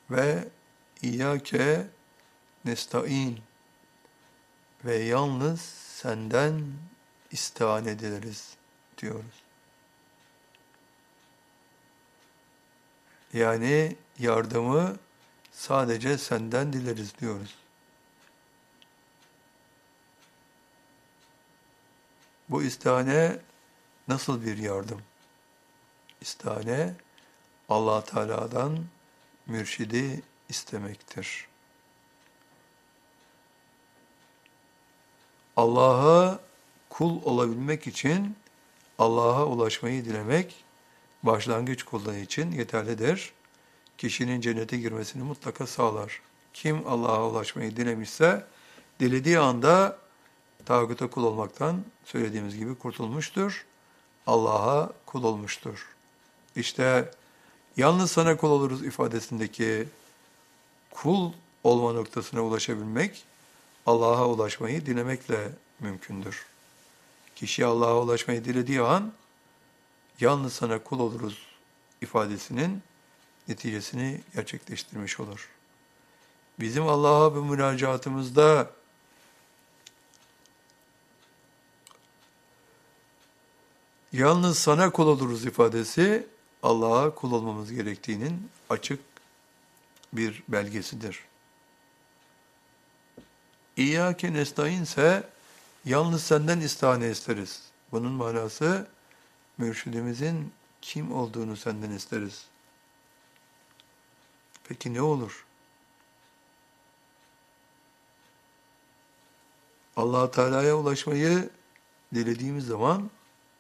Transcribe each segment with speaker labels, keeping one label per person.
Speaker 1: ve İyyâke nesta'in ve yalnız senden istihane ederiz diyoruz. Yani yardımı sadece senden dileriz diyoruz. Bu istihane nasıl bir yardım? İstihane Allah Teala'dan mürşidi istemektir. Allah'a kul olabilmek için Allah'a ulaşmayı dilemek başlangıç kulluğu için yeterlidir. Kişinin cennete girmesini mutlaka sağlar. Kim Allah'a ulaşmayı dilemişse dilediği anda tağuta kul olmaktan söylediğimiz gibi kurtulmuştur. Allah'a kul olmuştur. İşte yalnız sana kul oluruz ifadesindeki kul olma noktasına ulaşabilmek, Allah'a ulaşmayı dilemekle mümkündür. Kişi Allah'a ulaşmayı dilediği an, yalnız sana kul oluruz ifadesinin neticesini gerçekleştirmiş olur. Bizim Allah'a bu müracaatımızda yalnız sana kul oluruz ifadesi, Allah'a kul olmamız gerektiğinin açık bir belgesidir. İyyâke nestaîn ise yalnız senden istihane isteriz. Bunun manası mürşidimizin kim olduğunu senden isteriz. Peki ne olur? Allah Teala'ya ulaşmayı dilediğimiz zaman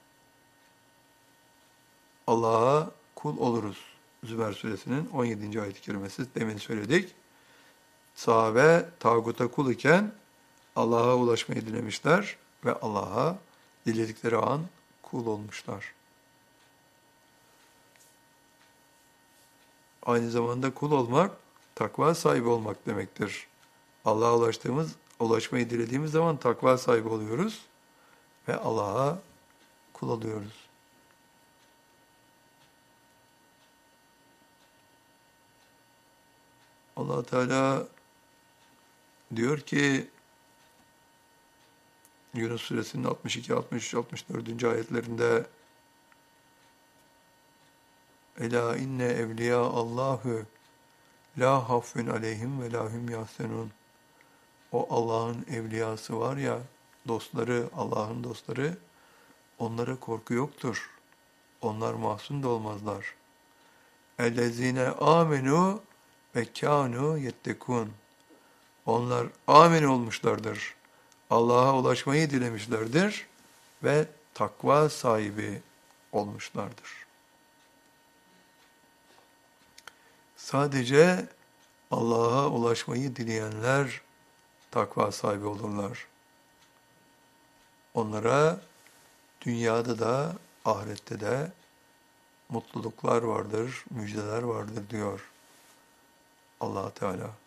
Speaker 1: Allah'a kul oluruz. Zümer suresinin 17. ayet-i kerimesi demin söyledik. Sahabe tağuta kul iken Allah'a ulaşmayı dilemişler ve Allah'a diledikleri an kul olmuşlar. Aynı zamanda kul olmak, takva sahibi olmak demektir. Allah'a ulaşmayı dilediğimiz zaman takva sahibi oluyoruz ve Allah'a kul oluyoruz. Allah Teala diyor ki Yunus suresinin 62, 63, 64. ayetlerinde Ela inne evliya Allahu la hafun aleyhim ve la hum yahzenun. O Allah'ın evliyası var ya, dostları, Allah'ın dostları, onlara korku yoktur. Onlar mahzun da olmazlar. Ellezine amenu ve kânû yettekûn. Onlar amin olmuşlardır. Allah'a ulaşmayı dilemişlerdir ve takva sahibi olmuşlardır. Sadece Allah'a ulaşmayı dileyenler takva sahibi olurlar. Onlara dünyada da ahirette de mutluluklar vardır, müjdeler vardır diyor Allah Teala.